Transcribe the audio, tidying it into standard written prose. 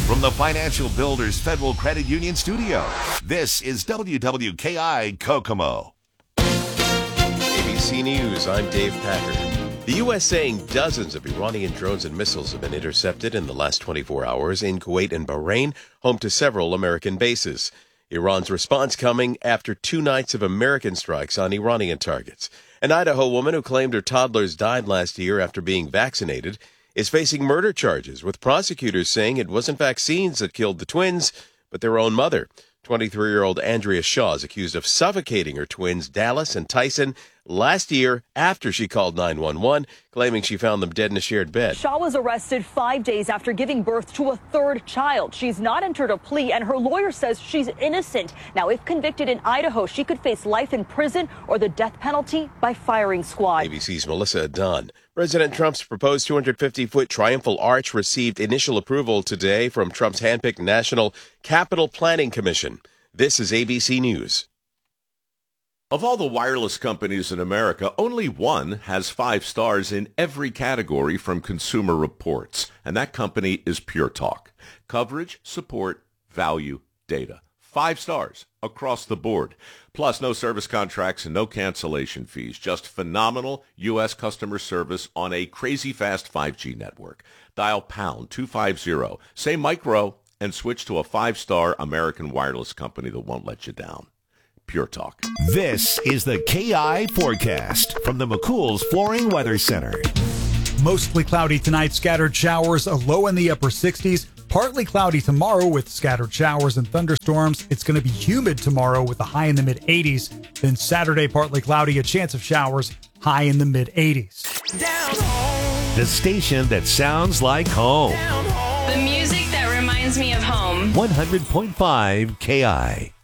From the Financial Builders Federal Credit Union studio, this is WWKI Kokomo. ABC News, I'm Dave Packard. The U.S. saying dozens of Iranian drones and missiles have been intercepted in the last 24 hours in Kuwait and Bahrain, home to several American bases. Iran's response coming after 2 nights of American strikes on Iranian targets. An Idaho woman who claimed her toddlers died last year after being vaccinated is facing murder charges, with prosecutors saying it wasn't vaccines that killed the twins, but their own mother. 23-year-old Andrea Shaw is accused of suffocating her twins, Dallas and Tyson, last year after she called 911, claiming she found them dead in a shared bed. Shaw was arrested 5 days after giving birth to a third child. She's not entered a plea, and her lawyer says she's innocent. Now, if convicted in Idaho, she could face life in prison or the death penalty by firing squad. ABC's Melissa Dunn. President Trump's proposed 250-foot triumphal arch received initial approval today from Trump's handpicked National Capital Planning Commission. This is ABC News. Of all the wireless companies in America, only one has 5 stars in every category from Consumer Reports, and that company is Pure Talk. Coverage, support, value, data. 5 stars across the board. Plus, no service contracts and no cancellation fees. Just phenomenal U.S. customer service on a crazy fast 5G network. Dial pound 250, say micro, and switch to a 5-star American wireless company that won't let you down. Pure Talk. This is the KI Forecast from the McCool's Flooring Weather Center. Mostly cloudy tonight, scattered showers, a low in the upper 60s. Partly cloudy tomorrow with scattered showers and thunderstorms. It's going to be humid tomorrow with a high in the mid-80s. Then Saturday, partly cloudy, a chance of showers, high in the mid-80s. The station that sounds like home. The music that reminds me of home. 100.5 KI.